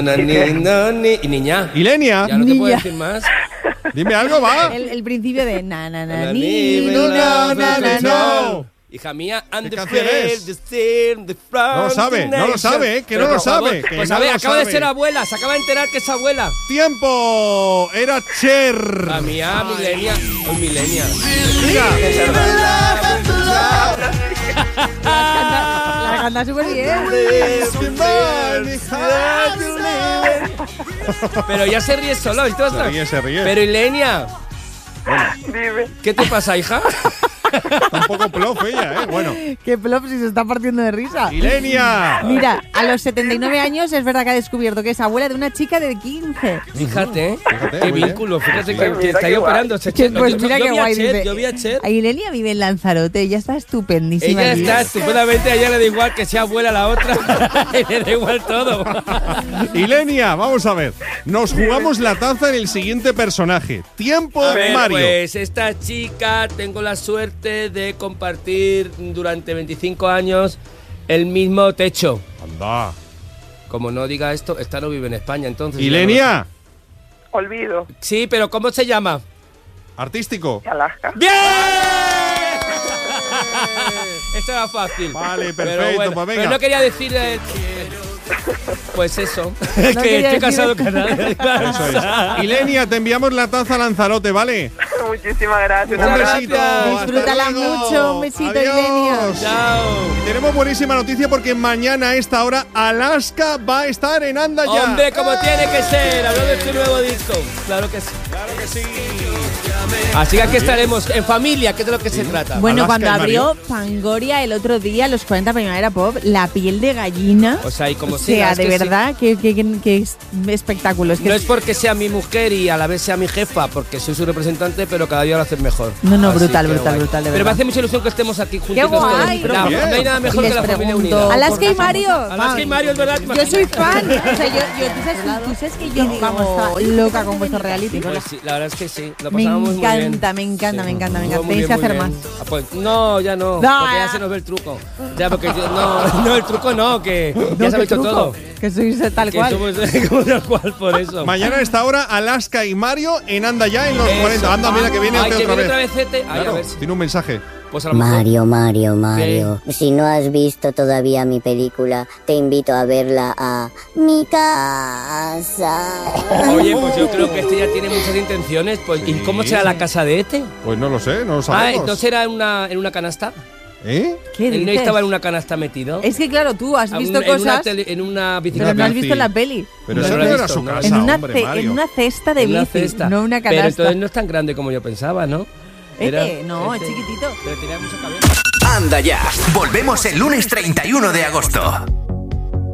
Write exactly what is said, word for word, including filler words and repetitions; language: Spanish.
Ni, no, ni, y niña. Ilenia. Ya no te Niña. puedo decir más. Dime algo, va. El, el principio de na na na Na, ni ni, no na, na na na no. Hija mía, I'm ¿Qué the canción friend, es? the sin, the front, No lo sabe, the no lo nation. sabe, ¿eh? Que Pero, no lo por favor, sabe, que Pues no a ver, lo acaba sabe. de ser abuela, se acaba de enterar que es abuela. ¡Tiempo! Era Cher. A mía, milenia, o milenia. Diga. La canta súper bien. Pero ya se ríe solo, ¿viste? Se ríe, se ríe. Pero Ilenia, Dime. ¿qué te pasa, hija? Está un poco plof ella, ¿eh? Bueno. Qué plop si se está partiendo de risa. Ilenia. Mira, a los setenta y nueve años es verdad que ha descubierto que es abuela de una chica de quince. Fíjate, ¿eh? Fíjate, Qué muy bien. vínculo, fíjate que, Pues que mira está qué ahí guay. operándose. Que, Cher. pues Yo- mira yo qué vi a guay. Cher, dice. Yo vi a Cher. Ilenia vive en Lanzarote, ella está estupendísima. Ella aquí. está estupendamente, a ella le da igual que sea abuela la otra. Le da igual todo. Ilenia, vamos a ver. Nos jugamos la taza en el siguiente personaje. Tiempo, A ver, Mario. pues esta chica tengo la suerte de compartir durante veinticinco años el mismo techo. Anda. Como no diga esto, esta no vive en España, entonces. Ilenia. Olvido. Sí, pero ¿cómo se llama? Artístico. Alaska. ¡Bien! Esto era fácil. Vale, Pero perfecto, bueno, pues venga. Pero no quería decir. eh, pues eso. que quería estoy decir- casado con nadie. Eso es. Ilenia, te enviamos la taza a Lanzarote, ¿vale? Muchísimas gracias. Un Muchas besito. gracias. hasta Disfrútala luego. mucho, un besito, Adiós. Ilenia. Chao. Y tenemos buenísima noticia porque mañana a esta hora Alaska va a estar en Anda Ya. Hombre, como tiene que ser, hablando de tu nuevo disco. Claro que sí. Claro que sí. Así que aquí estaremos en familia, que es de lo que se trata. Bueno, Alaska cuando y Mario. abrió Fangoria el otro día, los cuarenta Primavera Pop, la piel de gallina. O sea, y como O sea, sigas, de que sí. verdad, qué, qué- qué- qué es- espectáculo. Es que No es porque sea mi mujer y a la vez sea mi jefa, porque soy su representante, pero cada día lo hacen mejor. No, no, Así brutal, que brutal, guay. brutal, de Pero me verdad. hace mucha ilusión que estemos aquí juntos. ¡Qué guay! No, Bien. no hay nada mejor Y que les la familia pregunto- unida. Alaska y Mario. Alaska y Mario, es verdad. Yo soy fan. O sea, yo, yo, ¿tú, sabes, tú sabes que yo, vamos, estaba loca con vuestro reality. Pues sí, la verdad es que sí, lo Me pasamos muy bien. encanta, me encanta, Sí. me encanta, me Estuvo encanta. muy Tenéis que bien, hacer muy más. bien. Ah, pues, no, ya no, No. porque ya se nos ve el truco. Ya, porque yo, no, no, el truco no, que No, ya se ha qué hecho truco, todo. Que sois tal Que cual. somos como tal cual, por eso. Mañana a esta hora Alaska y Mario en Anda Ya en los Eso. cuarenta. Anda, mira que viene Ay, otra que viene vez. otra vez Zete. Ay, Claro, a ver si. tiene un mensaje. Pues a lo mejor. Mario, Mario, Mario. Si no has visto todavía mi película, te invito a verla a mi casa. Oye, pues yo creo que este ya tiene muchas intenciones. Pues, ¿y Sí. cómo será la casa de este? Pues no lo sé, no lo Ah, sabemos. entonces era en una, en una canasta. ¿Eh? ¿Qué Él no dices? estaba en una canasta metido. Es que claro, tú has A visto un- en una cosas, tele- en una pero bicicleta. no has bici. visto la peli. Pero No eso lo no he era visto, su no. casa, En una, hombre, ce- Mario. en una cesta de En una bici, cesta. no una Pero canasta. entonces no es tan grande como yo pensaba, ¿no? Este, no, es este- chiquitito. Pero tenía mucha cabeza. Anda Ya. Volvemos el lunes treinta y uno de agosto.